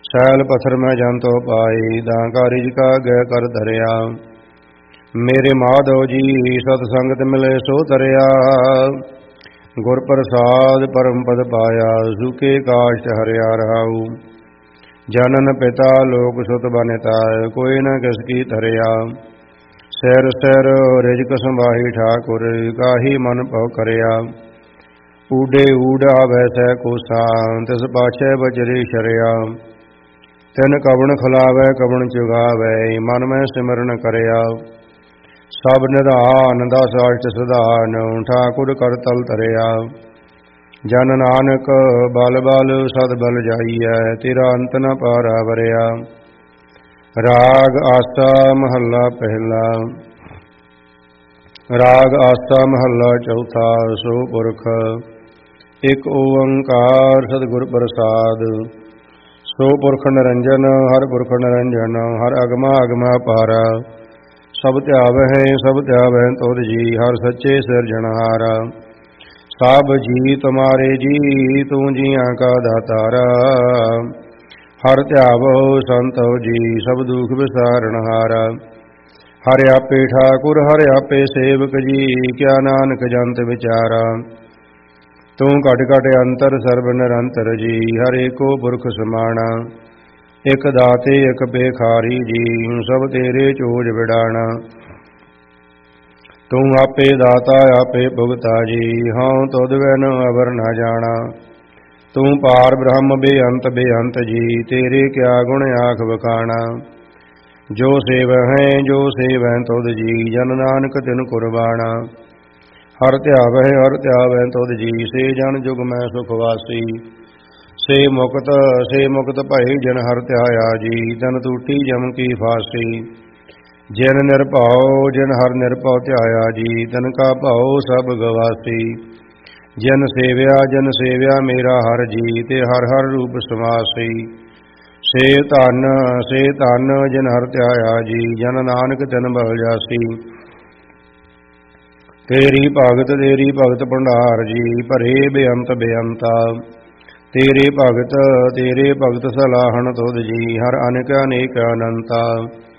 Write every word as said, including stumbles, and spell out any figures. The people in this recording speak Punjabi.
ਸੈਲ ਪਥਰ ਮੈਂ ਜੰਤੋ ਪਾਈ, ਦਾਂ ਕਾ ਰਿਜਕਾ ਗੈ ਕਰ ਧਰਿਆ। ਮੇਰੇ ਮਾਧਵ ਜੀ ਸਤ ਸੰਗਤ ਮਿਲੇ ਸੋ ਤਰਿਆ, ਗੁਰ ਪ੍ਰਸਾਦ ਪਰਮ ਪਦ ਪਾਇਆ, ਸੁਕੇ ਕਾਸ਼ਟ ਹਰਿਆ ਰਹਾਉ। ਜਨਨ ਪਿਤਾ ਲੋਕ ਸੁਤ ਬਨਿਤਾ, ਕੋਈ ਨ ਕਿਸ ਕੀ ਧਰਿਆ। ਸਿਰ ਸਿਰ ਰਿਜਕ ਸੰਭਾਹੀ ਠਾਕੁਰ, ਕਾਹੀ ਮਨ ਭਉ ਕਰਿਆ। ਊਡੇ ਊੜ ਆਵੈ ਸੈ ਕੋਸਾ, ਤਿਸ ਪਾਛੈ ਬਜਰੀ ਸ਼ਰਿਆ। ਤਿਨ ਕਵਣ ਖਿਲਾਵੈ ਕਵਣ ਚੁਗਾਵੈ, ਮਨ ਮੈਂ ਸਿਮਰਨ ਕਰਿਆ। ਸਭ ਨਿਧਾਨ ਦਸ ਅਸ਼ਟ ਸਿਧਾਨ, ਠਾਕੁਰ ਕਰ ਤਲ ਧਰਿਆ। ਜਨ ਨਾਨਕ ਬਲ ਬਲ ਸਦ ਬਲ ਜਾਈਐ, ਤੇਰਾ ਅੰਤ ਨ ਪਾਰਾ ਵਰਿਆ। ਰਾਗ ਆਸਾ ਮਹੱਲਾ ਪਹਿਲਾ। ਰਾਗ ਆਸਾ ਮਹੱਲਾ ਚੌਥਾ। ਸੋ ਪੁਰਖ ਇਕ ਓੰਕਾਰ ਸਤਿਗੁਰ ਪ੍ਰਸਾਦ। ਸੋ ਪੁਰਖ ਨਿਰੰਜਨ ਹਰ ਪੁਰਖ ਨਿਰੰਜਨ, ਹਰ ਅਗਮਾ ਅਗਮਾ ਪਾਰਾ। ਸਭ ਧਿਆਵਹਿ ਸਭ ਧਿਆਵਹਿ ਤੁਧ ਜੀ, ਹਰ ਸੱਚੇ ਸਿਰਜਣਹਾਰਾ। ਸਭ ਜੀ ਤੁਮਾਰੇ ਜੀ, ਤੂੰ ਜੀਆਂ ਕਾ ਦਾਤਾਰਾ। ਹਰ ਧਿਆਵੋ ਸੰਤੋ ਜੀ, ਸਭ ਦੁਖ ਵਿਸਾਰਣਹਾਰਾ। ਹਰਿ ਆਪੇ ਠਾਕੁਰ ਹਰਿ ਆਪੇ ਸੇਵਕ ਜੀ, ਕਿਆ ਨਾਨਕ ਜੰਤ ਵਿਚਾਰਾ। ਤੂੰ ਘਟ ਘਟ ਅੰਤਰ ਸਰਬ ਨਿਰੰਤਰ ਜੀ, ਹਰ ਏਕੋ ਪੁਰਖ ਸਮਾਣਾ। ਇਕ ਦਾਤੇ ਇਕ ਭੇਖਾਰੀ ਜੀ, ਸਭ ਤੇਰੇ ਚੋਜ ਵਿਡਾਣਾ। ਤੂੰ ਆਪੇ ਦਾਤਾ ਆਪੇ ਭੁਗਤਾ ਜੀ, ਹਉ ਤੁਧ ਬਿਨ ਅਵਰ ਨ ਜਾਣਾ। ਤੂੰ ਪਾਰ ਬ੍ਰਹਮ ਬੇਅੰਤ ਬੇਅੰਤ ਜੀ, ਤੇਰੇ ਕਿਆ ਗੁਣ ਆਖ ਵਖਾਣਾ। ਜੋ ਸੇਵਹਿ ਜੋ ਸੇਵਹਿ ਤੁਧ ਜੀ, ਜਨ ਨਾਨਕ ਤਿਨ ਕੁਰਬਾਣਾ। ਹਰ ਧਿਆਵਹਿ ਹਰ ਧਿਆਵਹਿ ਤੁਧ ਜੀ, ਸੇ ਜਨ ਜੁਗ ਮੈਂ ਸੁਖ ਵਾਸੀ। ਸੇ ਮੁਕਤ ਸੇ ਮੁਕਤ ਭਏ ਜਨ ਹਰ ਧਿਆਇਆ ਜੀ, ਤਨ ਟੂਟੀ ਜਮ ਕੀ ਫਾਸੀ। ਜਿਨ ਨਿਰਭਉ ਜਿਨ ਹਰ ਨਿਰਭਉ ਧਿਆਇਆ ਜੀ, ਤਨ ਕਾ ਭਉ ਸਭ ਗਵਾਸੀ। ਜਿਨ ਸੇਵਿਆ ਜਿਨ ਸੇਵਿਆ ਮੇਰਾ ਹਰ ਜੀ, ਤੇ ਹਰ ਹਰ ਰੂਪ ਸਮਾਸੀ। ਸੇ ਧਨ ਸੇ ਧਨ ਜਿਨ ਹਰ ਧਿਆਇਆ ਜੀ, ਜਨ ਨਾਨਕ ਤਿਨ ਬਲ ਜਾਸੀ। ਤੇਰੀ ਭਗਤ ਤੇਰੀ ਭਗਤ ਭੰਡਾਰ ਜੀ, ਭਰੇ ਬੇਅੰਤ ਬੇਅੰਤਾ। ਤੇਰੇ ਭਗਤ ਤੇਰੇ ਭਗਤ ਸਲਾਹਣ ਤੁਧ ਜੀ, ਹਰ ਅਨੇਕ ਅਨੇਕ ਅਨੰਤਾ।